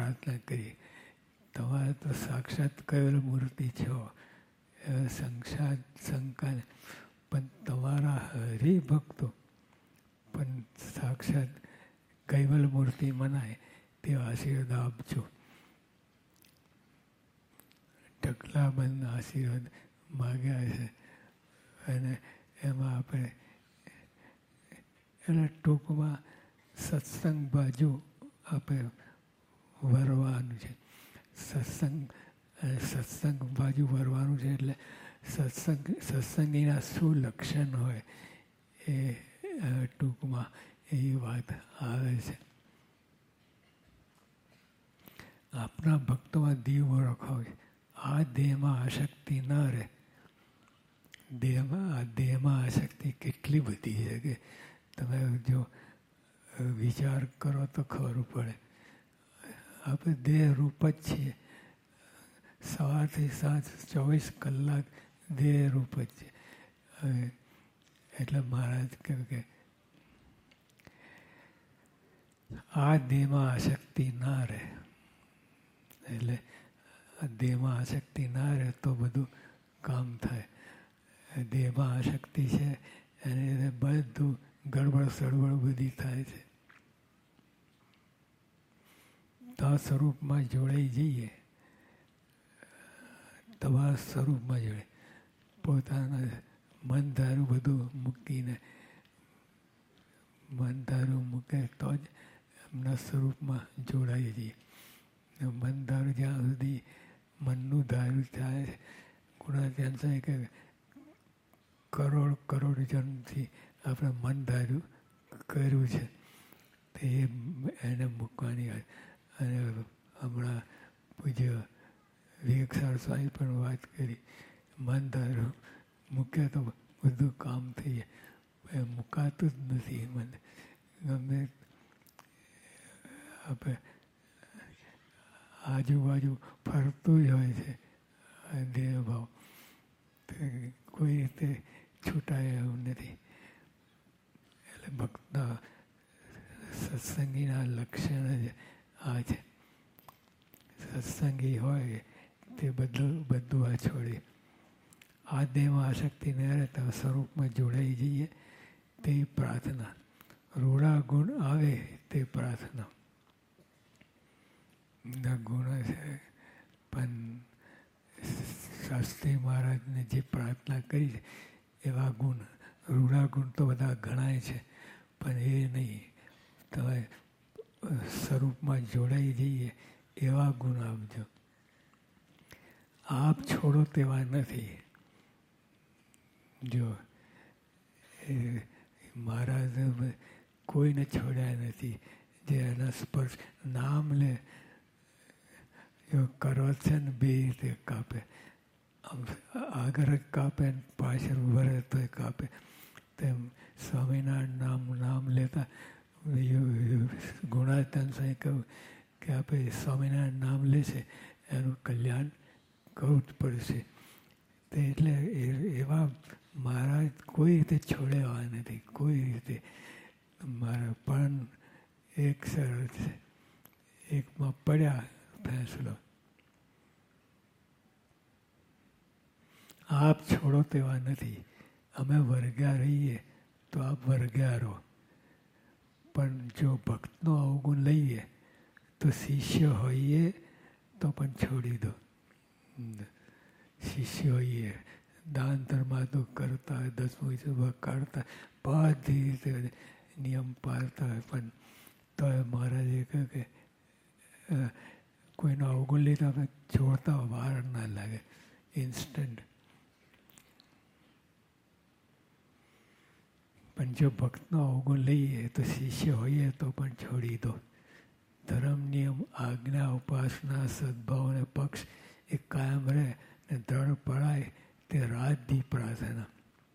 પ્રાર્થના કરીએ. તમારે તો સાક્ષાત કરેલ મૂર્તિ છો, શંકા પણ તમારા હરિભક્તો પણ સાક્ષાત કૈવલ મૂર્તિ મનાય તે આશીર્વાદ આપજો. ઢગલાબંધ આશીર્વાદ માગ્યા છે અને એમાં આપણે એટલે ટૂંકમાં સત્સંગ બાજુ આપણે વરવાનું છે. સત્સંગ બાજુ વરવાનું છે એટલે સત્સંગીના શું લક્ષણ હોય એ ટૂંકમાં એ વાત આવે છે. આપણા ભક્તોમાં દીવ રખાવે. આ દેહમાં આસક્તિ ના રહે. દેહમાં આસક્તિ કેટલી બધી છે કે તમે જો વિચાર કરો તો ખબર પડે. આપણે દેહ રૂપ જ છીએ. સવારથી સાંજ 24 કલાક દેહ રૂપ જ છે. એટલે મહારાજ કહ્યું કે આ દેહમાં આસક્તિ ના રહે. એટલે દેહમાં આસક્તિ ના રહે તો બધું કામ થાય. દેહમાં આસક્તિ છે એને બધું ગડબડ સડબડ બધી થાય છે. તો આ સ્વરૂપમાં જોડાઈ જઈએ. તમારા સ્વરૂપમાં જોડે પોતાના મન ધારું બધું મૂકીને મન ધારું મૂકે તો જ એમના સ્વરૂપમાં જોડાઈ જઈએ. મન ધારું જ્યાં સુધી મનનું ધારું થાય. ગુણાત્યાન સાહેબ કે કરોડ જન્મથી આપણે મન ધાર્યું કર્યું છે તે એને મૂકવાની વાત. અને હમણાં પૂજ્ય વિવેકસાર સ્વામી પણ વાત કરી. મન ધાર્યું મૂકે તો બધું કામ થઈ જાય. મુકાતું જ નથી મન. ગમે આપણે આજુબાજુ ફરતું જ હોય છે દેહભાવ. કોઈ રીતે છૂટાય એવું નથી. એટલે ભક્તના સત્સંગીના લક્ષણ જ આ છે. સત્સંગી હોય તે બધું આ છોડે. આ દેહમાં આસક્તિ ન રહે તો સ્વરૂપમાં જોડાઈ જઈએ તે પ્રાર્થના. રૂડા ગુણ આવે તે પ્રાર્થના. ગુણ છે પણ શાસ્ત્રી મહારાજને જે પ્રાર્થના કરી છે એવા ગુણ. રૂડા ગુણ તો બધા ગણાય છે પણ એ નહીં. તમે સ્વરૂપમાં જોડાઈ જઈએ એવા ગુણ આપજો. આપ છોડો તેવા નથી. જો મહારાજ કોઈને છોડ્યા નથી. જે એના સ્પર્શ નામ લે જો કરો છે ને બે રીતે કાપે. આગળ કાપે પાછળ વરે તો કાપે. તેમ સ્વામિનારાયણ નામ લેતા ગુણાત્યાન સાહેબ કહ્યું કે આપણે સ્વામિનારાયણ નામ લેશે એનું કલ્યાણ કરવું જ પડશે. તે એટલે એવા મહારાજ કોઈ રીતે છોડ્યા નથી. કોઈ રીતે મારા પણ એક સરળ છે. એકમાં પડ્યા ફેંસલો. આપ છોડો તેવા નથી. અમે વર્ગ્યા રહીએ તો આપ વર્ગ્યા રહો. પણ જો ભક્તનો અવગુણ લઈએ તો શિષ્ય હોઈએ તો પણ છોડી દો. શિષ્ય હોઈએ દાન ધર્માદો કરતા હોય, 10મું સભા કાઢતા બધી રીતે નિયમ પાળતા હોય પણ તો મહારાજે કહ્યું કે કોઈનો અવગુણ લીધા આપણે છોડતા વાર ના લાગે. ઇન્સ્ટન્ટ. પણ જો ભક્તનો અવગુણ લઈએ તો શિષ્ય હોઈએ તો પણ છોડી દો. ધર્મ નિયમ આજ્ઞા ઉપાસના સદભાવ અને પક્ષ એ કાયમ રહે ને દ્રઢ પડાય તે રાજદી પ્રાર્થના.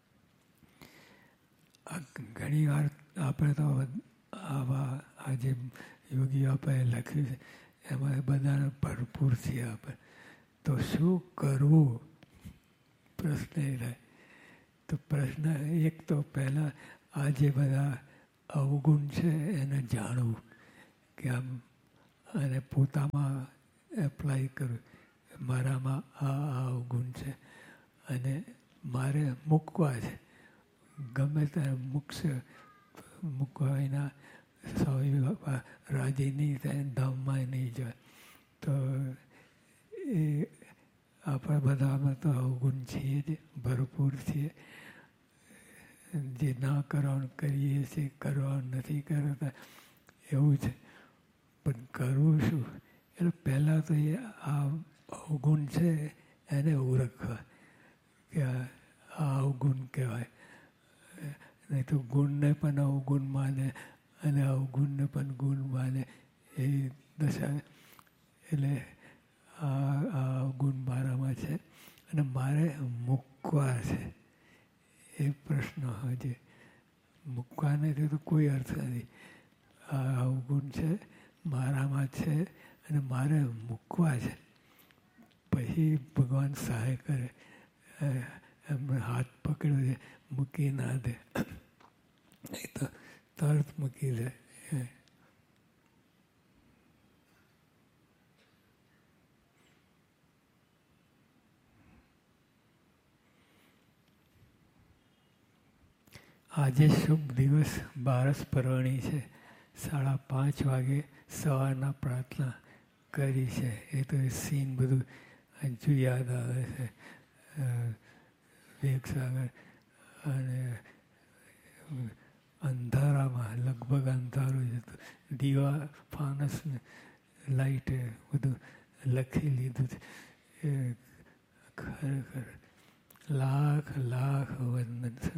ઘણી વાર આપણે તો આવા આજે યોગી આપણે લખ્યું છે એમાં બધાને ભરપૂર છે આપણે. તો શું કરવું પ્રશ્ન એ થાય. તો પ્રશ્ન એક તો પહેલાં આ જે બધા અવગુણ છે એને જાણવું કે આમ અને પોતામાં એપ્લાય કરું. મારામાં આ અવગુણ છે અને મારે મૂકવા છે. ગમે ત્યારે મૂકવા વિના સ્વામી બાપા રાજી નહીં થાય, ધામમાં નહીં જાય. તો એ આપણા બધામાં તો અવગુણ છીએ જ, ભરપૂર છીએ. જે ના કરવાનું કરીએ છીએ, કરવાનું નથી કરતા એવું છે. પણ કરવું શું? એટલે પહેલાં તો એ આ અવગુણ છે એને ઓળખવા કે આ અવગુણ કહેવાય. નહીં તો ગુણને પણ અવગુણ માને અને અવગુણને પણ ગુણ માને એ દશા. એટલે આ અવગુણ મારામાં છે અને મારે મૂકવા છે. એ પ્રશ્ન હજી મૂકવા નથી તો કોઈ અર્થ નથી. આ અવગુણ છે, મારામાં છે અને મારે મૂકવા છે. પછી ભગવાન સહાય કરે. એમને હાથ પકડ્યો છે, મૂકી ના દે, નહીં તો તરત મૂકી દે. આજે શુભ દિવસ, બારસ પરવણી છે. 5:30 વાગે સવારના પ્રાર્થના કરી છે. એ તો સીન બધું હજુ યાદ આવે છે. વિવેકસાગર અને અંધારામાં, લગભગ અંધારું જ હતું. દીવા, ફાનસ, લાઇટે બધું લખી લીધું છે. એ ખરેખર લાખ લાખ વંદન છે.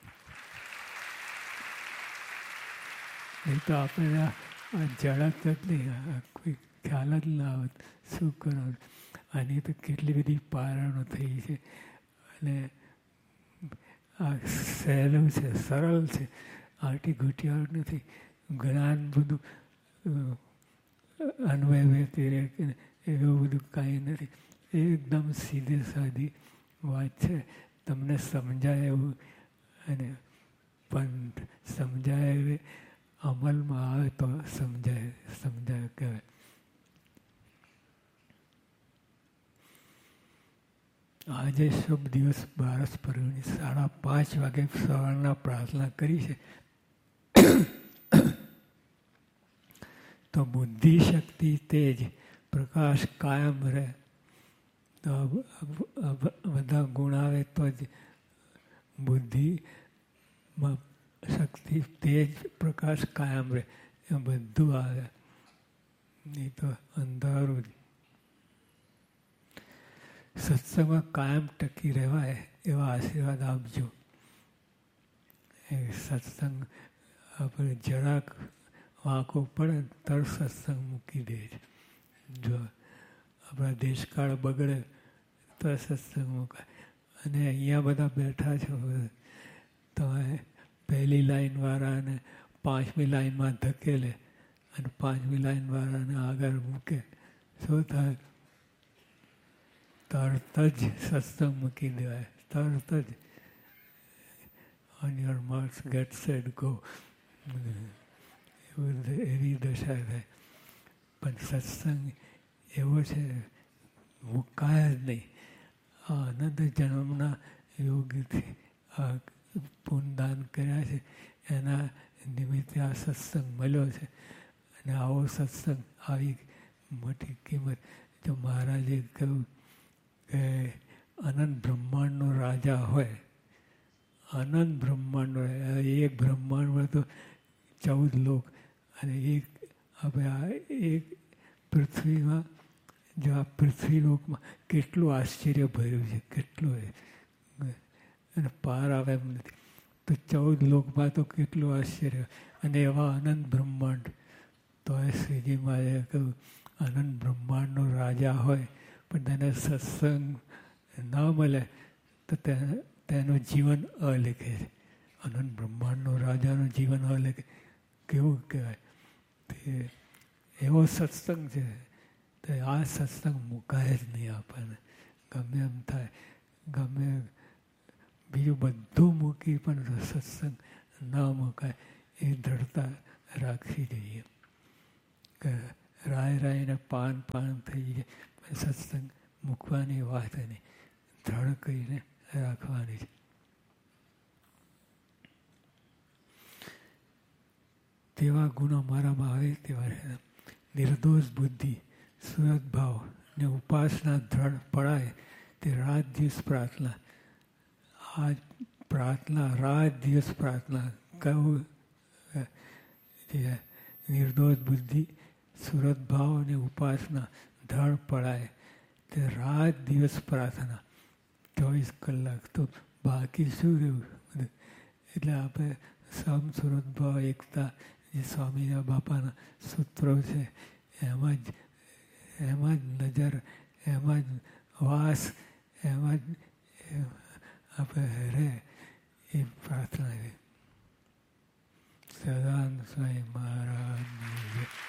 નહીં તો આપણે ઝડપ જ નહીં, કોઈ ખ્યાલ જ ના આવત શું કરવાનું. આની તો કેટલી બધી પારણો થઈ છે અને આ સહેલું છે, સરળ છે, આટી ઘૂંટિયાળ નથી. જ્ઞાન બધું અન્વય વ્યતિરેક એવું બધું કાંઈ નથી. એકદમ સીધી સાદી વાત છે. તમને સમજાય એવું અને પણ સમજાય એવી અમલમાં આવે તો સમજાય કહેવાય. આજે શુભ દિવસ, બારસ પરવણી. 5:30 વાગે સવારના પ્રાર્થના કરી છે. તો બુદ્ધિ, શક્તિ, તેજ, પ્રકાશ કાયમ રહે. તો બધા ગુણ આવે તો જ બુદ્ધિમાં શક્તિ, તેજ, પ્રકાશ કાયમ રહે. એ બધું આવે, નહીં તો અંધારું જ. સત્સંગમાં કાયમ ટકી રહેવાય એવા આશીર્વાદ આપજો. એ સત્સંગ આપણે જરાક વાંકો પડે તરત સત્સંગ મૂકી દે છે. જો આપણા દેશકાળ બગડે તો સત્સંગ મૂકાય. અને અહીંયા બધા બેઠા છો, તમે પહેલી લાઈનવાળાને 5મી લાઈનમાં ધકેલે અને 5મી લાઈનવાળાને આગળ મૂકે, શું થાય? તરત જ સત્સંગ મૂકી દેવાય, તરત જ. On your marks gate set go, એવી દશા થાય. પણ સત્સંગ એવો છે, મુકાય જ નહીં. આ અનંત જન્મના યોગથી આ પુણ્યદાન કર્યા છે એના નિમિત્તે આ સત્સંગ મળ્યો છે. અને આવો સત્સંગ, આવી મોટી કિંમત. જો મહારાજે કહ્યું કે અનંત બ્રહ્માંડનો રાજા હોય, અનંત બ્રહ્માંડ હોય, એક બ્રહ્માંડમાં તો 14 લોક અને એક આપણે આ એક પૃથ્વીમાં, જો આ પૃથ્વી લોકમાં કેટલું આશ્ચર્ય ભર્યું છે, કેટલું અને પાર આવે એમ નથી. તો 14 લોકમાં તો કેટલું આશ્ચર્ય. અને એવા અનંત બ્રહ્માંડ. તો એ શ્રીજી મહારાજે કહ્યું અનંત બ્રહ્માંડનો રાજા હોય પણ તેને સત્સંગ ન મળે તો તેનું જીવન અલેખે છે. અનંત બ્રહ્માંડનો રાજાનું જીવન અલેખે. કેવું કહેવાય? તે એવો સત્સંગ છે. તો આ સત્સંગ મુકાય જ નહીં આપણને. ગમે એમ થાય, ગમે બીજું બધું મૂકી પણ સત્સંગ ન મુકાય એ દ્રઢતા રાખવી જોઈએ. કે રાયને પાન થઈ જાય. સત્સંગ મૂકવાની વાત નહીં, દ્રઢ કરીને રાખવાની છે. તેવા ગુણો મારામાં આવે તેવા નિર્દોષ બુદ્ધિ, સુરત ભાવ ને ઉપાસના દ્રઢ પડાય તે રાત દિવસ પ્રાર્થના. આજ પ્રાર્થના, રાત દિવસ પ્રાર્થના કહું. નિર્દોષ બુદ્ધિ, સુરત ભાવ અને ઉપાસના દ્રઢ પડાય તે રાત દિવસ પ્રાર્થના. 24 કલાક તો બાકી શું રહ્યું? એટલે આપણે સમ સુરત ભાવ એકતા જે સ્વામીના બાપાના સૂત્રો છે એમાં જ નજર, એમાં જ વાસ, એમાં જ આપણે રહે એ પ્રાર્થના છે. સદાનંદ સ્વામી મહારાજ.